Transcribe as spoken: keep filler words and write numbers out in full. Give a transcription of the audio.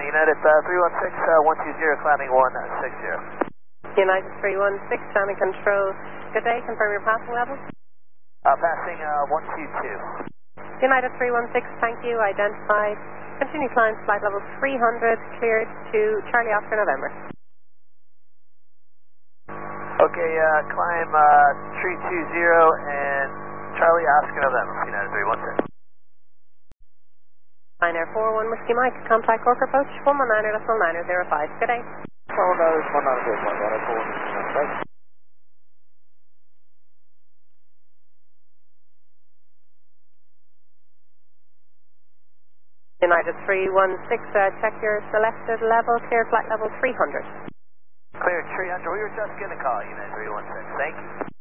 United uh, three one six, uh, one two zero, climbing one six zero. United three one six, Standing Control. Good day, confirm your passing level. Uh, passing uh, one two two. United three one six, thank you, identified. Continue climb, flight level three hundred, cleared to Charlie Oscar November. Okay, uh, climb uh, three two zero and Charlie Oscar November, United three one six. nine Air four one Whiskey Mike, contact Cork approach one one nine decimal nine zero five. Good day. one one nine decimal nine zero five, Air four one Whiskey Mike. United three one six, uh, check your selected level, clear flight level three hundred. Clear three hundred, we were just going to call United three one six, thank you.